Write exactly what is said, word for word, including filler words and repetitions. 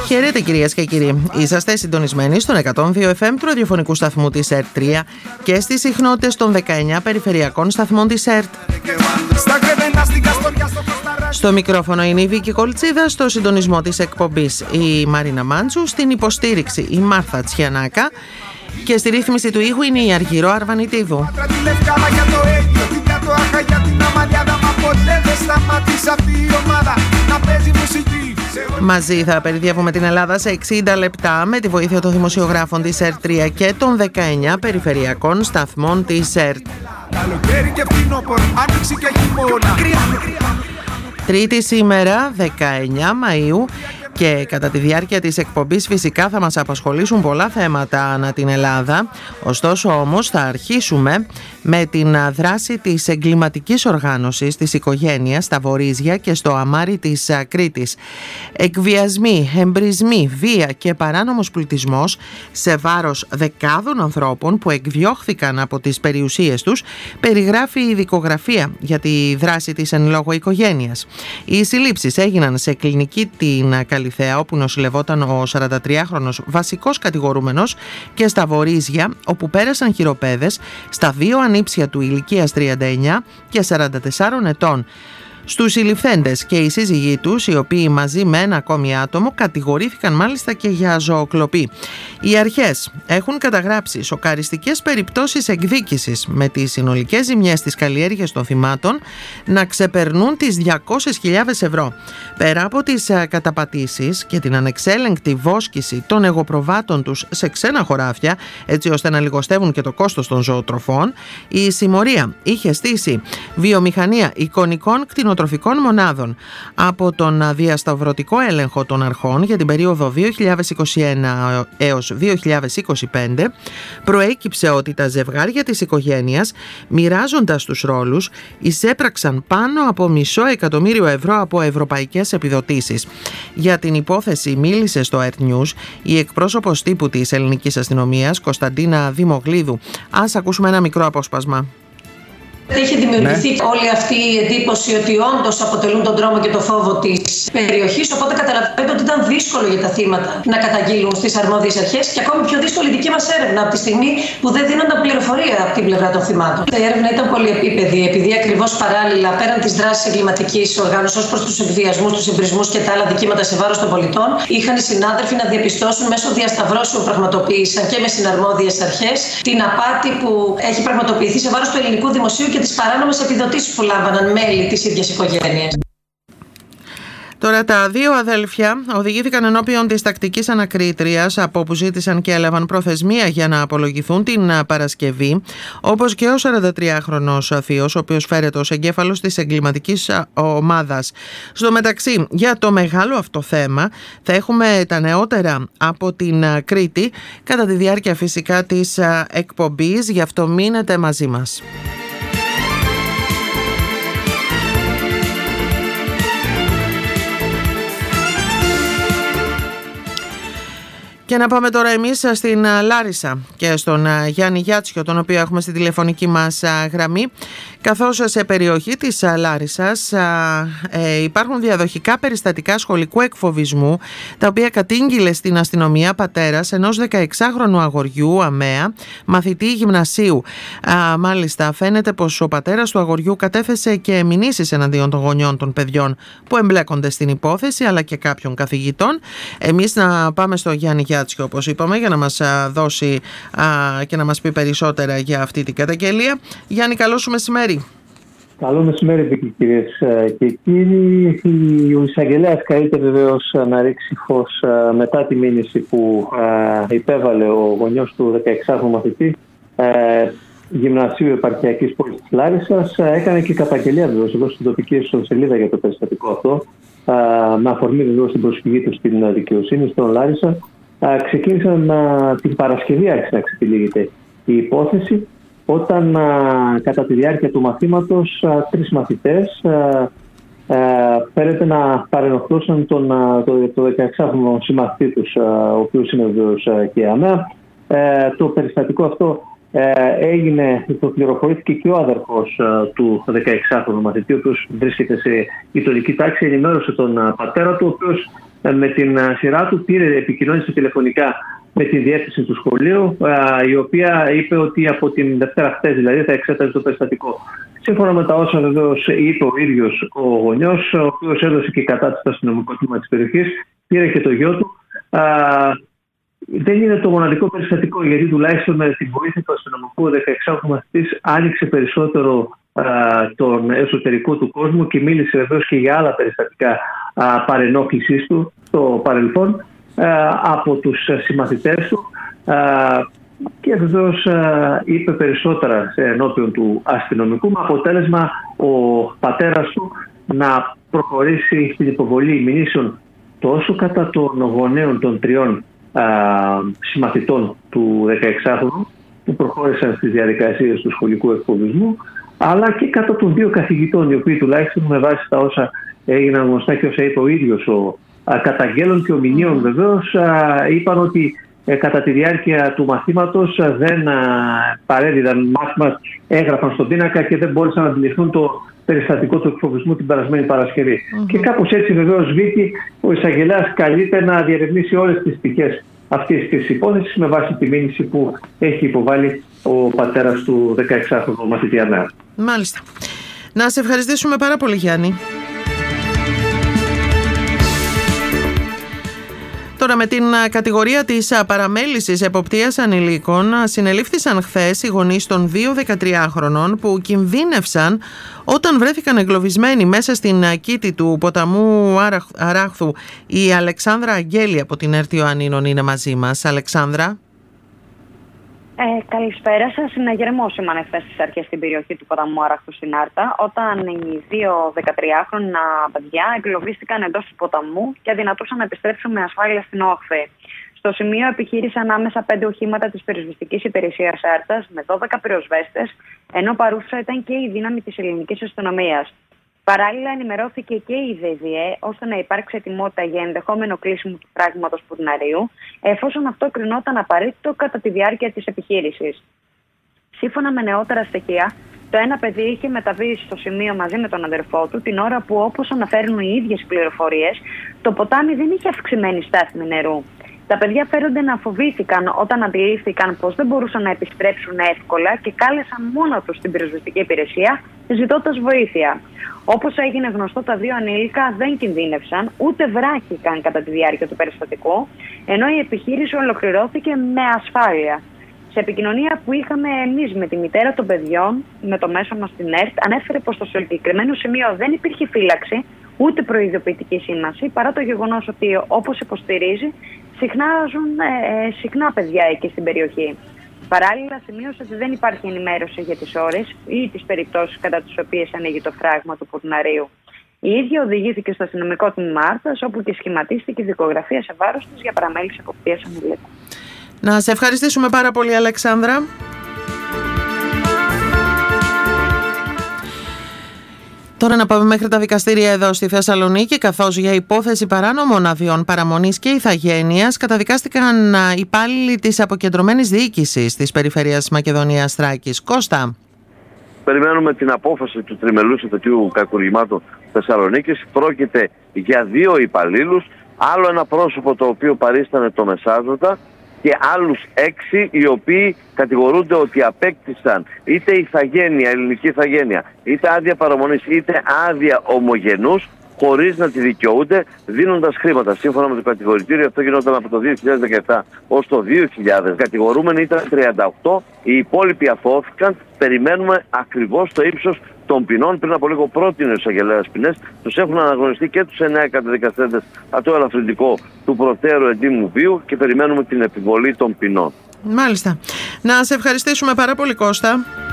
Χαίρετε κυρίες και κύριοι. Είσαστε συντονισμένοι στον εκατόν δύο εφ εμ του ραδιοφωνικού σταθμού της ΕΡΤ τρία και στις συχνότητες των δεκαεννιά περιφερειακών σταθμών της ΕΡΤ. Στο μικρόφωνο είναι η Βίκη Κολτσίδα, στο συντονισμό της εκπομπής η Μαρίνα Μάντσου, στην υποστήριξη η Μάρθα Τσιανάκα και στη ρύθμιση του ήχου είναι η Αργυρό Αρβανιτίδου. Μαζί θα περιδιεύουμε την Ελλάδα σε εξήντα λεπτά με τη βοήθεια των δημοσιογράφων της ΕΡΤ τρία και των δεκαεννιά περιφερειακών σταθμών της ΕΡΤ. Τρίτη σήμερα, δεκαεννιά Μαΐου, και κατά τη διάρκεια της εκπομπής φυσικά θα μας απασχολήσουν πολλά θέματα ανά την Ελλάδα. Ωστόσο όμως θα αρχίσουμε με την δράση της εγκληματικής οργάνωσης της οικογένειας στα Βορίζια και στο αμάρι της Κρήτης. Εκβιασμοί, εμπρισμοί, βία και παράνομος πλουτισμός σε βάρος δεκάδων ανθρώπων που εκδιώχθηκαν από τις περιουσίες τους, περιγράφει η δικογραφία για τη δράση της εν λόγω οικογένειας. Οι συλλήψεις έγιναν σε κλινική την Καλυθέα, όπου νοσηλευόταν ο σαραντατριάχρονος βασικός κατηγορούμενος, και στα Βορίζια, όπου πέρασαν χειροπέδες στα δύο ανήψια του ηλικίας τριάντα εννιά και σαράντα τεσσάρων ετών. Στους συλληφθέντες και οι σύζυγοί τους, οι οποίοι μαζί με ένα ακόμη άτομο κατηγορήθηκαν μάλιστα και για ζωοκλοπή. Οι αρχές έχουν καταγράψει σοκαριστικές περιπτώσεις εκδίκησης, με τις συνολικές ζημιές της καλλιέργειας των θυμάτων να ξεπερνούν τις διακόσιες χιλιάδες ευρώ. Πέρα από τις καταπατήσεις και την ανεξέλεγκτη βόσκηση των εγωπροβάτων τους σε ξένα χωράφια, έτσι ώστε να λιγοστεύουν και το κόστος των ζωοτροφών, η συμμορία είχε στήσει βιομηχανία εικονικών κτηνοτροφικών μονάδων. Από τον διασταυρωτικό έλεγχο των αρχών για την περίοδο δύο χιλιάδες είκοσι ένα έως δύο χιλιάδες είκοσι πέντε προέκυψε ότι τα ζευγάρια της οικογένειας, μοιράζοντας τους ρόλους, εισέπραξαν πάνω από μισό εκατομμύριο ευρώ από ευρωπαϊκές επιδοτήσεις. Για την υπόθεση μίλησε στο ΕΡΤ News η εκπρόσωπος τύπου της ελληνικής αστυνομίας, Κωνσταντίνα Δημογλίδου. Ας ακούσουμε ένα μικρό απόσπασμα. Είχε δημιουργηθεί ναι. όλη αυτή η εντύπωση ότι όντως αποτελούν τον τρόμο και το φόβο της περιοχής. Οπότε καταλαβαίνετε ότι ήταν δύσκολο για τα θύματα να καταγγείλουν στις αρμόδιες αρχές και ακόμη πιο δύσκολη η δική μας έρευνα από τη στιγμή που δεν δίνονταν πληροφορία από την πλευρά των θυμάτων. Η έρευνα ήταν πολυεπίπεδη, επειδή ακριβώς παράλληλα πέραν της δράσης εγκληματικής οργάνωσης ως προς τους εκβιασμούς, τους εμπρισμούς και τα άλλα δικήματα σε βάρος των πολιτών, είχαν οι συνάδελφοι να διαπιστώσουν μέσω διασταυρώσεων που πραγματοποίησαν και με συναρμόδιες αρχές την απάτη που έχει πραγματοποιηθεί σε βάρος του ελληνικού δημοσίου και τις παράνομες επιδοτήσεις που λάμβαναν μέλη της ίδιας οικογένειας. Τώρα τα δύο αδέλφια οδηγήθηκαν ενώπιον της τακτικής ανακρίτριας, από όπου ζήτησαν και έλαβαν προθεσμία για να απολογηθούν την Παρασκευή, όπως και ο σαραντατριάχρονος θείος, ο οποίος φέρεται ως εγκέφαλος της εγκληματικής ομάδας. Στο μεταξύ, για το μεγάλο αυτό θέμα θα έχουμε τα νεότερα από την Κρήτη κατά τη διάρκεια φυσικά της εκπομπής, γι' αυτό μείνετε μαζί μας. Και να πάμε τώρα εμείς στην Λάρισα και στον Γιάννη Γιάτσιο, τον οποίο έχουμε στη τηλεφωνική μας γραμμή, καθώς σε περιοχή της Λάρισσας ε, υπάρχουν διαδοχικά περιστατικά σχολικού εκφοβισμού, τα οποία κατήγγειλε στην αστυνομία πατέρας ενός δεκαεξάχρονου αγοριού, αμαία, μαθητή γυμνασίου. Α, μάλιστα φαίνεται πως ο πατέρας του αγοριού κατέθεσε και μηνύσεις εναντίον των γονιών των παιδιών που εμπλέκονται στην υπόθεση, αλλά και κάποιων καθηγητών. Εμείς να πάμε στο Γιάννη Γιάτσιο, όπως είπαμε, για να μας δώσει α, και να μας πει περισσότερα για αυτή την καταγγελία. Γιάννη, καλό σου μεσημέρι. Καλό μεσημέρι, κυρίες και κύριοι. Ο εισαγγελέας καλείται βεβαίως να ρίξει φως μετά τη μήνυση που υπέβαλε ο γονιός του δεκαεξάχρονου μαθητή γυμνασίου επαρχιακής πόλης της Λάρισσας. Έκανε και καταγγελία βεβαίως εδώ στην τοπική ιστοσελίδα για το περιστατικό αυτό, με αφορμή βεβαίως την προσφυγή του στην δικαιοσύνη στον Λάρισα. Ξεκίνησαν την Παρασκευή, άρχισε να ξετυλίγεται η υπόθεση, όταν α, κατά τη διάρκεια του μαθήματος α, τρεις μαθητές φέρεται να παρενοχλούσαν τον α, το, το δεκαεξάχρονο συμμαθητή τους, α, ο οποίος είναι βεβαίως και αμαία. Ε, το περιστατικό αυτό ε, έγινε, το πληροφορήθηκε και ο αδερφός α, του δεκαεξάχρονου μαθητή, ο οποίος βρίσκεται σε γειτονική τάξη, ενημέρωσε τον α, πατέρα του, ο οποίος με την σειρά του πήρε, επικοινώνησε τηλεφωνικά με τη διεύθυνση του σχολείου, η οποία είπε ότι από την Δευτέρα χτες δηλαδή θα εξέταζε το περιστατικό. Σύμφωνα με τα όσα βεβαίως είπε ο ίδιος ο γονιός, ο οποίος έδωσε και κατάσταση στο αστυνομικό τμήμα της περιοχής, πήρε και το γιο του. Α, δεν είναι το μοναδικό περιστατικό, γιατί τουλάχιστον με την βοήθεια του αστυνομικού, ο δεκαεξάχρονος μαθητής άνοιξε περισσότερο α, τον εσωτερικό του κόσμο και μίλησε βεβαίως και για άλλα περιστατικά παρενόχλησής του στο παρελθόν α, από τους συμμαθητές του. Α, και βεβαίως είπε περισσότερα ενώπιον του αστυνομικού, με αποτέλεσμα ο πατέρας του να προχωρήσει στην υποβολή μηνύσεων τόσο κατά των γονέων των τριών α, συμμαθητών του δεκαεξάχρονου που προχώρησαν στις διαδικασίες του σχολικού εκφοβισμού, αλλά και κατά των δύο καθηγητών, οι οποίοι τουλάχιστον με βάση τα όσα έγιναν γνωστά και όσα είπε ο ίδιος ο α, καταγγέλων και ο μηνύων βεβαίως, α, είπαν ότι Ε, κατά τη διάρκεια του μαθήματος δεν α, παρέδιδαν μάθημα, έγραφαν στον πίνακα και δεν μπόρεσαν να αντιληφθούν το περιστατικό του εκφοβισμού την περασμένη Παρασκευή. Mm-hmm. Και κάπως έτσι βεβαίως, Βίκη, ο εισαγγελέας καλείται να διερευνήσει όλες τις πτυχές αυτής της υπόθεσης με βάση τη μήνυση που έχει υποβάλει ο πατέρας του δεκαεξάχρονου μαθητή Ανέα. Μάλιστα. Να σε ευχαριστήσουμε πάρα πολύ, Γιάννη. Τώρα, με την κατηγορία της παραμέλησης εποπτείας ανηλίκων, συνελήφθησαν χθες οι γονείς των δύο δεκατριάχρονων που κινδύνευσαν όταν βρέθηκαν εγκλωβισμένοι μέσα στην κήτη του ποταμού Αράχθου. Η Αλεξάνδρα Αγγέλη από την ΕΡΤ Ιωαννίνων είναι μαζί μας. Αλεξάνδρα. Ε, καλησπέρα σας. Συναγερμό σήμανε χθες στις αρχές στην περιοχή του ποταμού Αράχθου στην Άρτα, όταν οι δύο δεκατριάχρονα παιδιά εγκλωβίστηκαν εντός του ποταμού και αδυνατούσαν να επιστρέψουν με ασφάλεια στην όχθη. Στο σημείο επιχείρησαν άμεσα πέντε οχήματα της πυροσβεστικής υπηρεσίας Άρτας με δώδεκα πυροσβέστες, ενώ παρούσα ήταν και η δύναμη της ελληνικής αστυνομίας. Παράλληλα, ενημερώθηκε και η ΔΕΔΙΕ ώστε να υπάρξει ετοιμότητα για ενδεχόμενο κλείσιμο του φράγματος Πουρναρίου, εφόσον αυτό κρινόταν απαραίτητο κατά τη διάρκεια της επιχείρησης. Σύμφωνα με νεότερα στοιχεία, το ένα παιδί είχε μεταβεί στο σημείο μαζί με τον αδερφό του την ώρα που, όπως αναφέρουν οι ίδιες πληροφορίες, το ποτάμι δεν είχε αυξημένη στάθμη νερού. Τα παιδιά φέρονται να φοβήθηκαν όταν αντιλήφθηκαν πως δεν μπορούσαν να επιστρέψουν εύκολα και κάλεσαν μόνο τους την πυροσβεστική υπηρεσία, ζητώντας βοήθεια. Όπως έγινε γνωστό, τα δύο ανήλικα δεν κινδύνευσαν ούτε βράχηκαν κατά τη διάρκεια του περιστατικού, ενώ η επιχείρηση ολοκληρώθηκε με ασφάλεια. Σε επικοινωνία που είχαμε εμείς με τη μητέρα των παιδιών, με το μέσο μας στην ΕΡΤ, ανέφερε πως στο συγκεκριμένο σημείο δεν υπήρχε φύλαξη ούτε προειδοποιητική σήμανση, παρά το γεγονός ότι, όπως υποστηρίζει, συχνάζουν ε, συχνά παιδιά εκεί στην περιοχή. Παράλληλα, σημείωσε ότι δεν υπάρχει ενημέρωση για τις ώρες ή τις περιπτώσεις κατά τις οποίες ανοίγει το φράγμα του Πουρναρίου. Η ίδια οδηγήθηκε στο αστυνομικό τμήμα Άρτας, όπου και σχηματίστηκε δικογραφία σε βάρος της για παραμέληση εποπτείας ανηλίκων. Να σε ευχαριστήσουμε πάρα πολύ, Αλεξάνδρα. Τώρα να πάμε μέχρι τα δικαστήρια εδώ στη Θεσσαλονίκη, καθώς για υπόθεση παράνομων αδειών παραμονής και ηθαγένειας καταδικάστηκαν υπάλληλοι της αποκεντρωμένης διοίκησης της Περιφέρειας Μακεδονίας Θράκης. Κώστα. Περιμένουμε την απόφαση του Τριμελούς Εφετείου Κακουργημάτων Θεσσαλονίκης. Πρόκειται για δύο υπαλλήλους, άλλο ένα πρόσωπο το οποίο παρίστανε το μεσάζοντα και άλλους έξι οι οποίοι κατηγορούνται ότι απέκτησαν είτε ηθαγένεια, ελληνική ηθαγένεια, είτε άδεια παραμονής, είτε άδεια ομογενούς, χωρίς να τη δικαιούνται, δίνοντας χρήματα. Σύμφωνα με το κατηγορητήριο, αυτό γινόταν από το δύο χιλιάδες δεκαεπτά ως το δύο χιλιάδες. Κατηγορούμενοι ήταν τριάντα οκτώ, οι υπόλοιποι αθώθηκαν. Περιμένουμε ακριβώς το ύψος των ποινών. Πριν από λίγο πρότεινε ο εισαγγελέας ποινές. Τους έχουν αναγνωριστεί και τους εννέα καταδικαστέντες από το ελαφρυντικό του προτέρου εντύμου βίου και περιμένουμε την επιβολή των ποινών. Μάλιστα. Να σε ευχαριστήσουμε πάρα πολύ, Κώστα.